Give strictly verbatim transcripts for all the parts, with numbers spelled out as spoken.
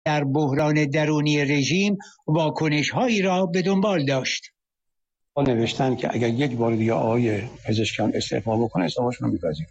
در بحران درونی رژیم واکنش‌هایی را به دنبال داشت. با نوشتن که اگر یک بار دیگه آقای پزشکیان استعفا بکنه استعفاشون رو می‌پذیرن.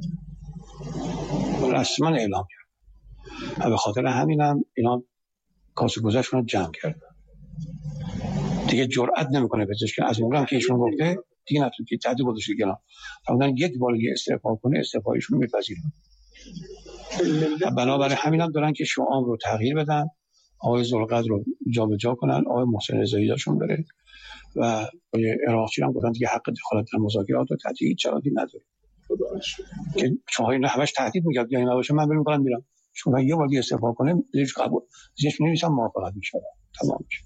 رسما اعلام کرد. و به خاطر همینم اینا کاسه گذشتون رو جمع کردن. دیگه جرئت نمیکنه پزشکیان از موقعی که ایشون گفته دیگه نتونه که تهدید گذاشته کنار. فرمودن یک بار دیگه استعفا کنه استعفایشون رو می‌پذیرن. بنابراین همینم دارن که شعار رو تغییر بدن، آقای ذوالقدر رو جابجا کنن، آقای محسن رضایی داشون بره و آقای عراقچی هم گفتن دیگه حق دخالت در مذاکرات و تهدید هیچ شرایطی نداره. که شما اینا همش تهدید می‌کرد یا اینا باشه من بریم می‌کنم میرم. شما یه بار دیگه استعفا کنه زیرش قبول زیرش می‌نویسم موافقت می‌شه. تمام میشه.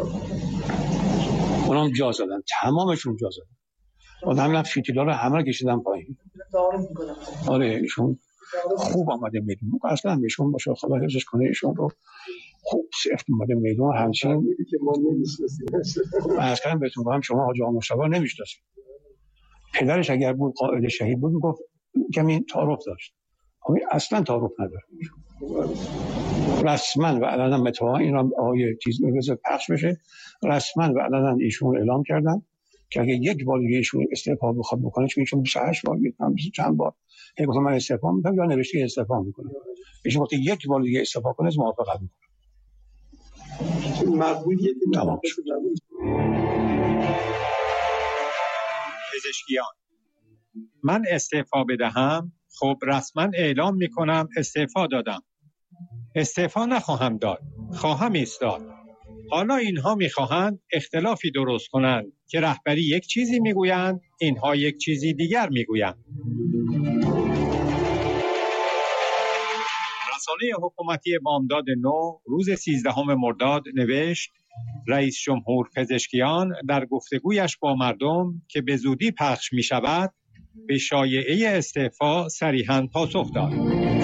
اونم جا زدن، تمامشون جا زدن. آدم فیتیلا رو همه رو کشیدن پایین. آره ایشون خوب آمده میدون اصلا بهشون باشه خدا حفظش کنه ایشون رو خوب سفت اومده میدون همچنین که ما نمی‌شناسیم. اصلا بهتون گفتم شما حاج آقا مصطفی نمی‌شناسید. پدرش اگر بود قائد شهید بود میگفت کمی تعارف داشت. اما اصلا تعارف نداره. رسما و علنا متوا این را آقای چیز میگه پخش بشه. رسما و علنا ایشون اعلام کردن که اگه یک بار دیگه ایشون استعفا بخواد بکنه چون ایشون بیست و هشت بار میتونم چند بار هی گفتم من استعفا میکنم یا نوشته استعفا میکنم. ایشون گفت یک بار دیگه استعفا کنه از موافقت میکنه. مقبولیت تمام شد. پزشکیان من استعفا بدهم خب رسما اعلام میکنم استعفا دادم. استعفا نخواهم داد، خواهم ایستاد. حالا اینها میخواهند اختلافی درست کنند که رهبری یک چیزی میگویند، اینها یک چیزی دیگر میگویند. رسانه حکومتی بامداد نو روز سیزدهم مرداد نوشت رئیس جمهور پزشکیان در گفتگویش با مردم که به زودی پخش می شود به شایعه استعفا صریحاً پاسخ داد.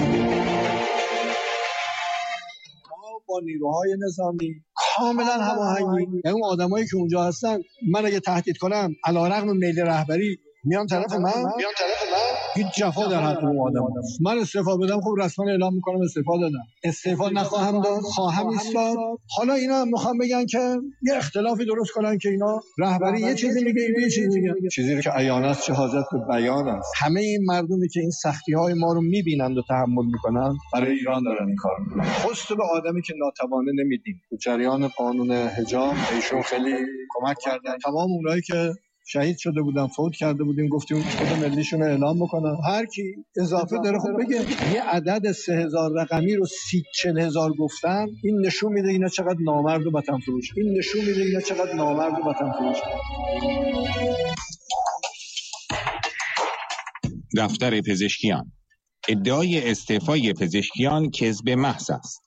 ما با نیروهای نظامی کاملا هماهنگی، یعنی اون آدمایی که اونجا هستن من اگه تهدید کنم علیرغم میل رهبری میان طرف من میان طرف من هیچ جفا در حق اون آدم هست. من استعفا بدم خب رسما اعلام میکنم استعفا دادم. استعفا نخواهم داد، خواهم ایستاد. حالا اینا هم میخوام بگن که یه اختلافی درست کنن که اینا رهبری یه چیزی میگه اینا یه چیزی میگن. چیزی که عیان است چه حاجت به بیان است. همه این مردمی که این سختی‌های ما رو میبینند و تحمل میکنن برای ایران دارن این کارو میکنن. خصوصا به آدمی که ناتوانه نمیدیم. تو جریان قانون حجاب ایشون خیلی کمک کردن. تمام اونایی که شهید شده بودن فوت کرده بودیم گفتیم خود ملیشون اعلام بکنن. هر کی اضافه داره خب بگه. یه عدد سه هزار رقمی رو سی چهل هزار گفتن این نشون میده اینا چقدر نامرد و وطن فروش. این نشون میده اینا چقدر نامرد و وطن فروش. دفتر پزشکیان ادعای استعفای پزشکیان کذب محض است.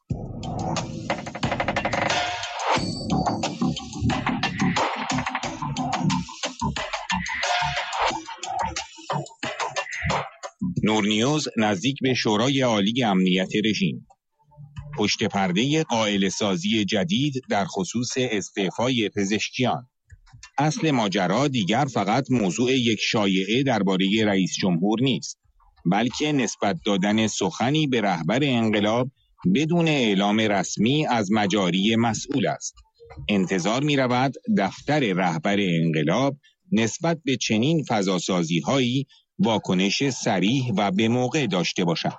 نور نیوز نزدیک به شورای عالی امنیت رژیم. پشت پرده قائل سازی جدید در خصوص استعفای پزشکیان. اصل ماجرا دیگر فقط موضوع یک شایعه درباره رئیس جمهور نیست، بلکه نسبت دادن سخنی به رهبر انقلاب بدون اعلام رسمی از مجاری مسئول است. انتظار می رود دفتر رهبر انقلاب نسبت به چنین فضاسازی هایی واکنش صریح و به موقع داشته باشد.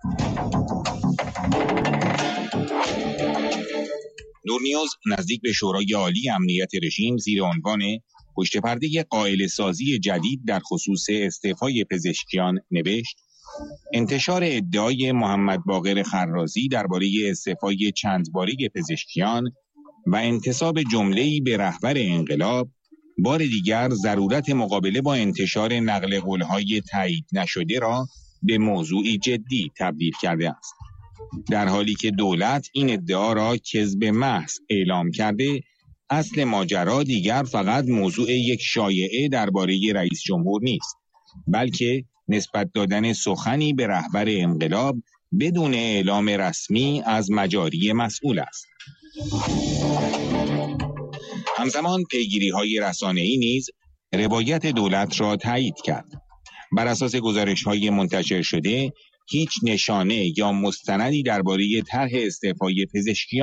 نور نیوز نزدیک به شورای عالی امنیت رژیم زیر عنوان پشت پرده قائل سازی جدید در خصوص استعفای پزشکیان نوشت: انتشار ادعای محمد باقر خرازی درباره استعفای چند باره پزشکیان و انتساب جمله‌ای به رهبر انقلاب بار دیگر ضرورت مقابله با انتشار نقل قول‌های تایید نشده را به موضوعی جدی تبدیل کرده است. در حالی که دولت این ادعا را کذب محض اعلام کرده، اصل ماجرا دیگر فقط موضوع یک شایعه درباره رئیس جمهور نیست، بلکه نسبت دادن سخنی به رهبر انقلاب بدون اعلام رسمی از مجاری مسئول است. همزمان پیگیری‌های رسانه‌ای نیز روایت دولت را تایید کرد. بر اساس گزارش‌های منتشر شده، هیچ نشانه یا مستندی درباره طرح استعفای پزشکیان